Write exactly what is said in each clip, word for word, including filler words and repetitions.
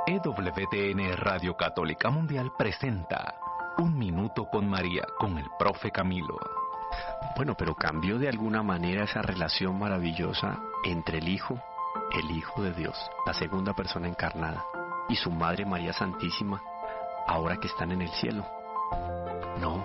E W T N Radio Católica Mundial presenta Un Minuto con María, con el profe Camilo. Bueno, pero cambió de alguna manera esa relación maravillosa entre el Hijo, el Hijo de Dios, la segunda persona encarnada, y su Madre María Santísima, ahora que están en el cielo. No,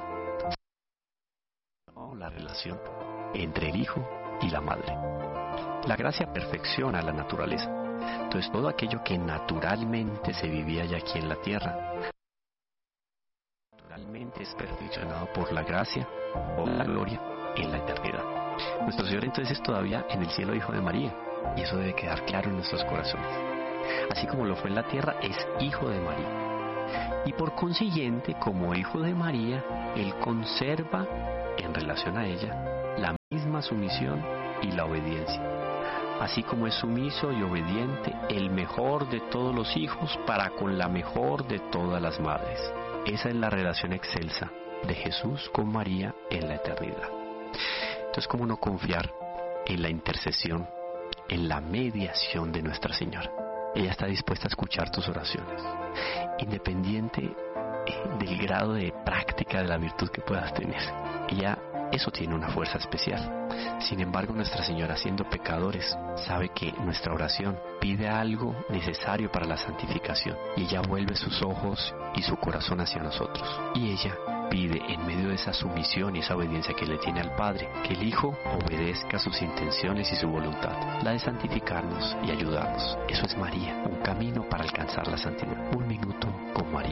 no, la relación entre el Hijo y la Madre. La gracia perfecciona la naturaleza. Entonces todo aquello que naturalmente se vivía ya aquí en la tierra, naturalmente es perfeccionado por la gracia o la gloria en la eternidad. Nuestro Señor entonces es todavía en el cielo Hijo de María, y eso debe quedar claro en nuestros corazones. Así como lo fue en la tierra, es Hijo de María. Y por consiguiente, como Hijo de María, Él conserva en relación a ella la misma sumisión y la obediencia. Así como es sumiso y obediente el mejor de todos los hijos para con la mejor de todas las madres. Esa es la relación excelsa de Jesús con María en la eternidad. Entonces, ¿cómo no confiar en la intercesión, en la mediación de Nuestra Señora? Ella está dispuesta a escuchar tus oraciones, independiente del grado de práctica de la virtud que puedas tener. Ella, eso tiene una fuerza especial. Sin embargo, Nuestra Señora, siendo pecadores, sabe que nuestra oración pide algo necesario para la santificación, y ella vuelve sus ojos y su corazón hacia nosotros. Y ella pide, en medio de esa sumisión y esa obediencia que le tiene al Padre, que el Hijo obedezca sus intenciones y su voluntad, la de santificarnos y ayudarnos. Eso es María, un camino para alcanzar la santidad. Un minuto